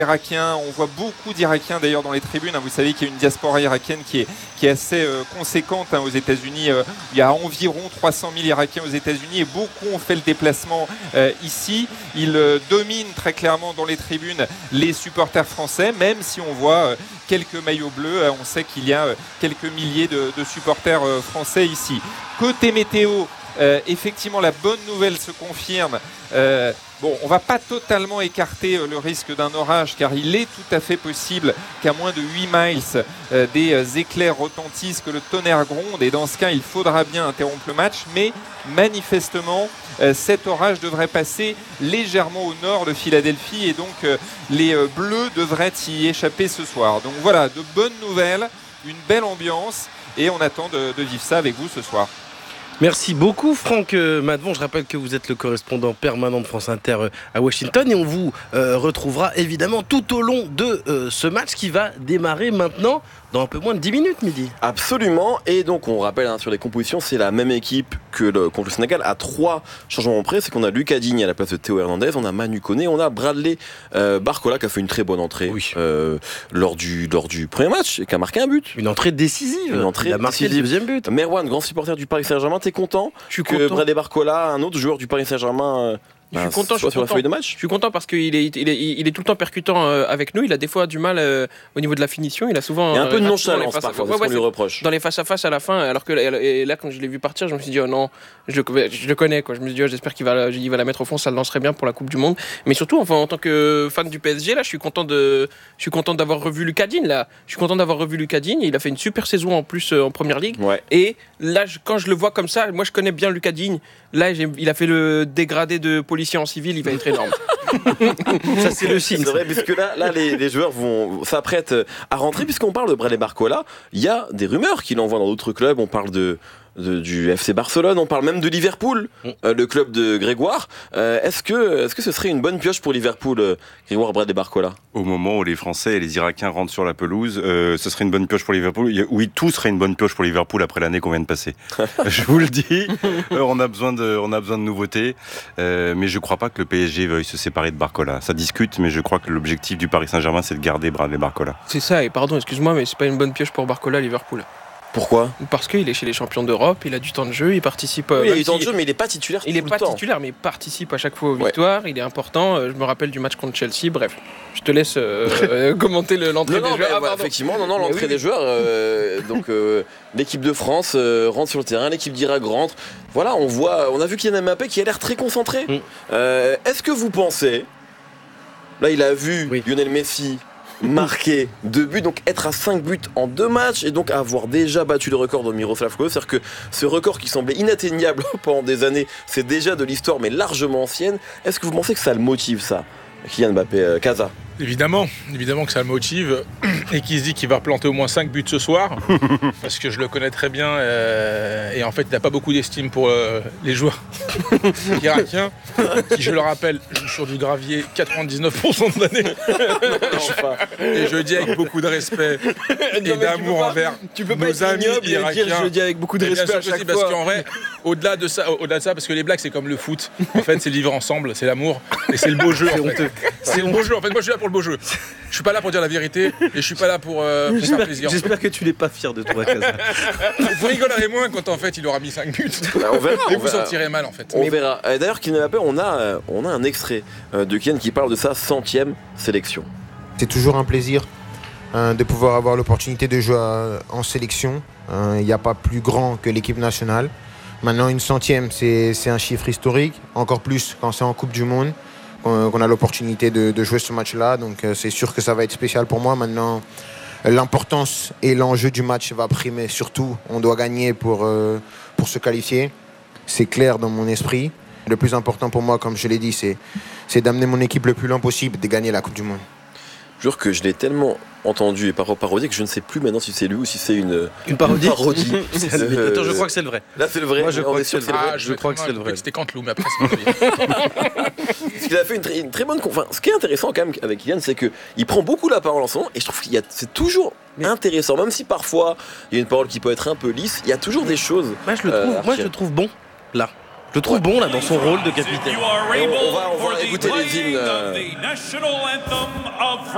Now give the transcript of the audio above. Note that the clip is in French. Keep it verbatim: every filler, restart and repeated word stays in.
Irakiens, on voit beaucoup d'Irakiens d'ailleurs dans les tribunes. Vous savez qu'il y a une diaspora irakienne qui est, qui est assez euh, conséquente hein, aux États-Unis. Euh, il y a environ trois cent mille Irakiens aux États-Unis et beaucoup ont fait le déplacement euh, ici. Ils euh, dominent très clairement dans les tribunes les supporters français, même si on voit euh, quelques maillots bleus. Euh, on sait qu'il y a euh, quelques milliers de, de supporters euh, français ici. Côté météo, euh, effectivement, la bonne nouvelle se confirme. Euh, Bon, on ne va pas totalement écarter euh, le risque d'un orage car il est tout à fait possible qu'à moins de huit miles, euh, des euh, éclairs retentissent, que le tonnerre gronde et dans ce cas, il faudra bien interrompre le match. Mais manifestement, euh, cet orage devrait passer légèrement au nord de Philadelphie et donc euh, les euh, Bleus devraient y échapper ce soir. Donc voilà, de bonnes nouvelles, une belle ambiance et on attend de, de vivre ça avec vous ce soir. Merci beaucoup Franck Madvon. Je rappelle que vous êtes le correspondant permanent de France Inter à Washington et on vous euh, retrouvera évidemment tout au long de euh, ce match qui va démarrer maintenant dans un peu moins de dix minutes, Midi. Absolument, et donc on rappelle hein, sur les compositions, c'est la même équipe que le, contre le Sénégal à trois changements près. C'est qu'on a Lucas Digne à la place de Théo Hernandez, on a Manu Koné, on a Bradley euh, Barcola qui a fait une très bonne entrée oui. euh, lors, du, lors du premier match et qui a marqué un but. Une entrée décisive, une entrée il a marqué décisive. Le deuxième but. Merwan, grand supporter du Paris Saint-Germain, t'es content Je suis que content. Bradley Barcola, un autre joueur du Paris Saint-Germain... Euh, Je suis content, je suis sur la content. feuille de match. Je suis content parce qu'il est, il est, il est tout le temps percutant euh, avec nous. Il a des fois du mal euh, au niveau de la finition. Il a souvent. Il y a un peu de euh, nonchalance parfois, c'est ce qu'on lui reproche. Dans les face à face à la fin, alors que et là, quand je l'ai vu partir, je me suis dit, oh non, je, je le connais. Quoi. Je me suis dit, oh, j'espère qu'il va, il va la mettre au fond, ça le lancerait bien pour la Coupe du Monde. Mais surtout, enfin, en tant que fan du P S G, là, je suis content de, je suis content d'avoir revu Lucas Digne. Là, je suis content d'avoir revu Lucas Digne. Il a fait une super saison en plus euh, en Première Ligue. Ouais. Et là, je, quand je le vois comme ça, moi, je connais bien Lucas Digne. Là, j'ai, il a fait le dégradé de policier en civil. Il va être énorme. Ça c'est le signe. C'est vrai, parce que là, là les, les joueurs vont s'apprêtent à rentrer. Puisqu'on parle de Bradley Barcola, il y a des rumeurs qu'il envoie dans d'autres clubs. On parle de, de du F C Barcelone, on parle même de Liverpool, mm. euh, le club de Grégoire. Euh, est-ce que, est-ce que ce serait une bonne pioche pour Liverpool, euh, Grégoire Bradley Barcola ? Au moment où les Français et les Irakiens rentrent sur la pelouse, euh, ce serait une bonne pioche pour Liverpool. Oui, tout serait une bonne pioche pour Liverpool après l'année qu'on vient de passer. Je vous le dis, euh, on a besoin de, on a besoin de nouveautés, euh, mais je ne crois pas que le P S G veuille se séparer de Barcola. Ça discute, mais je crois que l'objectif du Paris Saint-Germain, c'est de garder Bradley Barcola. C'est ça, et pardon, excuse-moi, mais c'est pas une bonne pioche pour Barcola à Liverpool. Pourquoi ? Parce qu'il est chez les champions d'Europe, il a du temps de jeu, il participe. Oui, il a du temps de jeu, mais il n'est pas titulaire. Il n'est pas temps. titulaire, mais il participe à chaque fois aux victoires. Ouais. Il est important. Je me rappelle du match contre Chelsea. Bref, je te laisse euh, euh, commenter le, l'entrée non, des non, joueurs. Bah, ah, effectivement, non, non, l'entrée oui. des joueurs. Euh, donc, euh, l'équipe de France euh, rentre sur le terrain, l'équipe d'Irak rentre. Voilà, on voit, on a vu Kylian Mbappé qui a l'air très concentré. Mm. Euh, est-ce que vous pensez, là, il a vu oui. Lionel Messi marqué deux buts, donc être à cinq buts en deux matchs et donc avoir déjà battu le record de Miroslav Klose, c'est-à-dire que ce record qui semblait inatteignable pendant des années, c'est déjà de l'histoire mais largement ancienne. Est-ce que vous pensez que ça le motive, ça, Kylian Mbappé, euh, Casa ? Évidemment, évidemment que ça le motive et qu'il se dit qu'il va replanter au moins cinq buts ce soir parce que je le connais très bien euh, et en fait il n'a pas beaucoup d'estime pour euh, les joueurs irakiens qui, je le rappelle, jouent sur du gravier quatre-vingt-dix-neuf pour cent de l'année. Et je le dis avec beaucoup de respect et non, d'amour envers tu peux nos amis irakiens. Je le dis avec beaucoup de respect à chaque parce fois. qu'en vrai, au-delà de ça, au-delà de ça, parce que les blagues c'est comme le foot. En fait, c'est le vivre ensemble, c'est l'amour et c'est le beau jeu. En fait. C'est le beau jeu. En fait, moi je suis là pour le beau jeu. Je suis pas là pour dire la vérité et je suis pas là pour, euh, pour faire plaisir. J'espère que tu n'es pas fier de toi, Casa. Vous rigolerez moins quand en fait il aura mis cinq buts. Bah, on verra. Et on vous verra. sentirez mal en fait. On Mais... verra. D'ailleurs, Kylian Mbappé, on a, on a un extrait de Kylian qui parle de sa centième sélection. C'est toujours un plaisir hein, de pouvoir avoir l'opportunité de jouer en sélection. Il hein, n'y a pas plus grand que l'équipe nationale. Maintenant, une centième, c'est, c'est un chiffre historique. Encore plus quand c'est en Coupe du Monde. Qu'on a l'opportunité de, de jouer ce match-là. Donc euh, c'est sûr que ça va être spécial pour moi. Maintenant, l'importance et l'enjeu du match va primer. Surtout, on doit gagner pour, euh, pour se qualifier. C'est clair dans mon esprit. Le plus important pour moi, comme je l'ai dit, c'est, c'est d'amener mon équipe le plus loin possible, de gagner la Coupe du Monde. Je jure que je l'ai tellement entendu et parodié que je ne sais plus maintenant si c'est lui ou si c'est une, une parodie. Une parodie. euh, Attends, je crois que c'est le vrai. Là, c'est le vrai. Moi, je crois que c'est le vrai. Ah, je, je crois que c'est le vrai. C'était Canteloup, mais après, c'est pas Parce qu'il a fait une très, une très bonne. Enfin, ce qui est intéressant quand même avec Kylian, c'est qu'il prend beaucoup la parole en ce moment et je trouve qu'il y a, c'est toujours mais intéressant, même si parfois il y a une parole qui peut être un peu lisse, il y a toujours des choses. Moi, je le trouve, euh, moi, je le trouve bon là. Je le trouve bon là dans son rôle de capitaine. Et on, on va, on va écouter les hymnes. Euh...